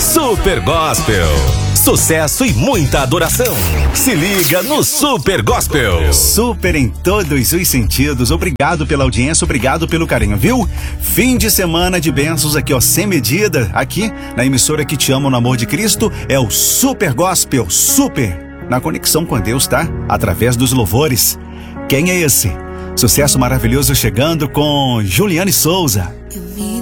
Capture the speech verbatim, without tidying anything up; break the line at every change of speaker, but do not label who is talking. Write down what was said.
Super Gospel. Sucesso e muita adoração. Se liga no Super Gospel.
Super em todos os sentidos. Obrigado pela audiência, obrigado pelo carinho, viu? Fim de semana de bênçãos aqui, ó, sem medida. Aqui na emissora que te ama no amor de Cristo é o Super Gospel. Super na conexão com Deus, tá? Através dos louvores. Quem é esse? Sucesso maravilhoso chegando com Juliane Souza.
Eu me